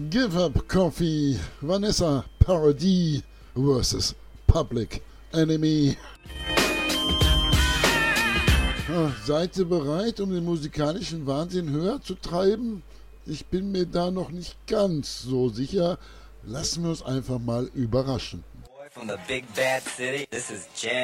Give Up Coffee, Vanessa Paradis vs. Public Enemy. Seid ihr bereit, um den musikalischen Wahnsinn höher zu treiben? Ich bin mir da noch nicht ganz so sicher. Lassen wir uns einfach mal überraschen.